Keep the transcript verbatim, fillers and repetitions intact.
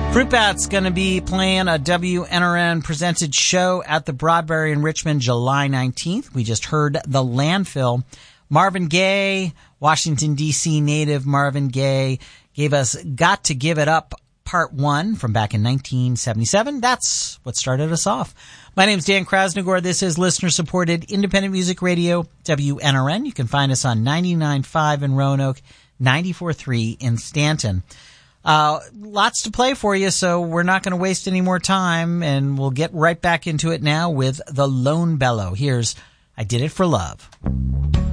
Fruit Bat's going to be playing a W N R N presented show at the Broadberry in Richmond July nineteenth. We just heard The Landfill. Marvin Gaye, Washington, D C native Marvin Gaye, gave us Got to Give It Up Part one from back in nineteen seventy-seven. That's what started us off. My name's Dan Krasnogor. This is listener-supported independent music radio, W N R N. You can find us on ninety-nine point five in Roanoke, ninety-four point three in Stanton. Uh, lots to play for you, so we're not going to waste any more time, and we'll get right back into it now with The Lone Bellow. Here's I Did It for Love.